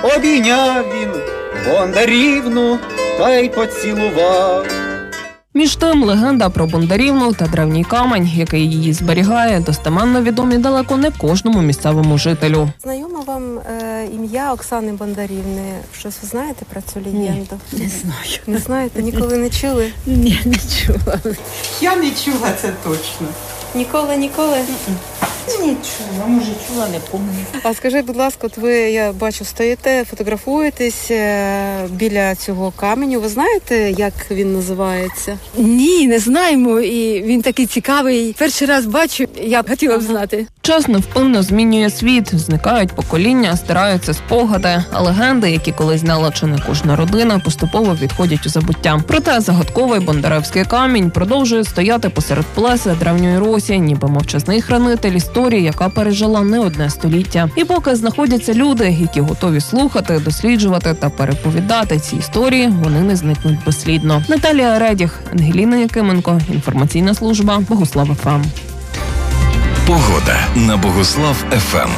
Обійняв він Бондарівну та й поцілував. Між тим, легенда про Бондарівну та древній камень, який її зберігає, достеменно відомі далеко не кожному місцевому жителю. Знайомо вам ім'я Оксани Бондарівни? Щось ви знаєте про цю легенду? Не знаю. Не знаєте? Ніколи не чули? Ні, не чула. Я не чула, це точно. Ніколи? Не чула, може чула, не пам'ятаю. А скажіть, будь ласка, от ви, я бачу, стоїте, фотографуєтесь біля цього каменю. Ви знаєте, як він називається? Ні, не знаємо, і він такий цікавий. Перший раз бачу, я б хотіла б знати. Час невпинно змінює світ, зникають покоління, стираються спогади, а легенди, які колись знала чи не кожна родина, поступово відходять у забуття. Проте загадковий Бондаревський камінь продовжує стояти посеред плеса древньої Русі, ніби мовчазний хранитель історії, яка пережила не одне століття. І поки знаходяться люди, які готові слухати, досліджувати та переповідати ці історії, вони не зникнуть безслідно. Наталія Редіх, Ангеліна Якименко, інформаційна служба Богуслав ФМ. Погода на Богуслав ФМ.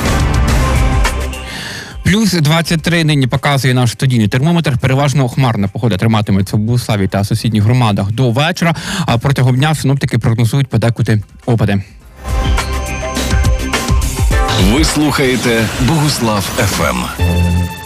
Плюс 23 нині показує наш студійний термометр. Переважно хмарна погода триматиметься в Богуславі та сусідніх громадах до вечора, а протягом дня синоптики прогнозують подекуди опади. Ви слухаєте Богуслав ФМ.